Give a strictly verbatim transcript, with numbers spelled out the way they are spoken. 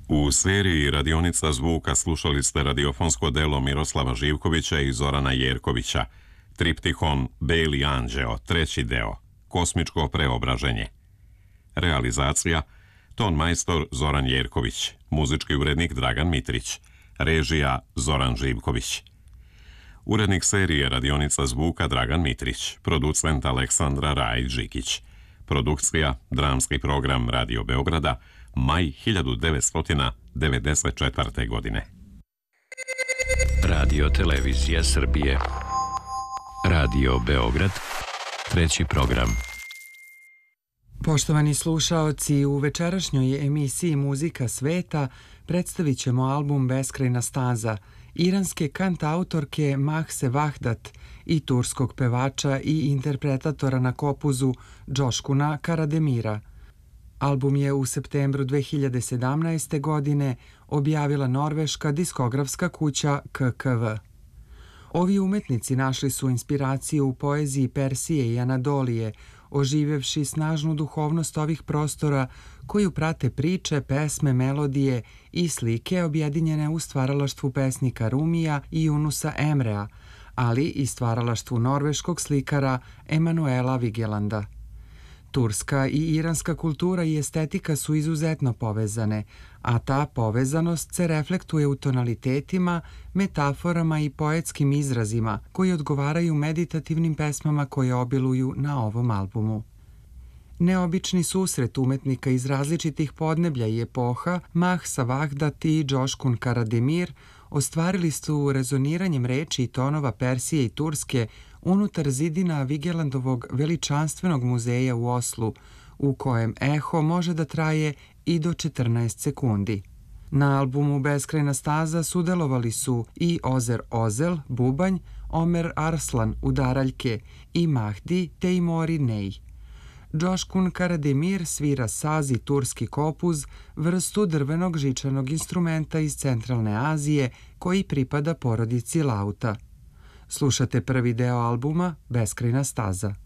U seriji Radionica zvuka slušali ste radiofonsko delo Miroslava Živkovića i Zorana Jerkovića, triptihon Beli anđeo, treći deo, Kosmičko preobraženje. Realizacija ton majstor Zoran Jerković, muzički urednik Dragan Mitrić, režija Zoran Živković. Urednik serije Radionica zvuka Dragan Mitrić, producent Aleksandra Rajić-Žikić. Produkcija, dramski program Radio Beograda, maj hiljadu devetsto devedeset četvrte. godine. Radio Televizija Srbije. Radio Beograd, treći program. Poštovani slušaoci, u večerašnjoj emisiji Muzika sveta predstavit ćemo album Beskrajna staza iranske kantautorke Mahse Vahdat i turskog pevača i interpretatora na kopuzu Džoškuna Karademira. Album je u septembru dve hiljade sedamnaeste. godine objavila norveška diskografska kuća K K V. Ovi umetnici našli su inspiraciju u poeziji Persije i Anadolije, oživevši snažnu duhovnost ovih prostora koju prate priče, pesme, melodije i slike objedinjene u stvaralaštvu pesnika Rumija i Junusa Emrea, ali i stvaralaštvu norveškog slikara Emanuela Vigelanda. Turska i iranska kultura i estetika su izuzetno povezane, a ta povezanost se reflektuje u tonalitetima, metaforama i poetskim izrazima koji odgovaraju meditativnim pesmama koje obiluju na ovom albumu. Neobični susret umetnika iz različitih podneblja i epoha, Mahsa Vahdat i Džoškun Karademir, ostvarili su rezoniranjem reči i tonova Persije i Turske unutar zidina Vigelandovog veličanstvenog muzeja u Oslu, u kojem eho može da traje i do četrnaest sekundi. Na albumu Beskrajna staza sudelovali su i Ozer Ozel, bubanj, Omer Arslan, udaraljke i Mahdi Teimori Nej. Džoškun Karademir svira saz i turski kopuz, vrstu drvenog žičanog instrumenta iz centralne Azije koji pripada porodici lauta. Slušate prvi deo albuma Beskrajna staza.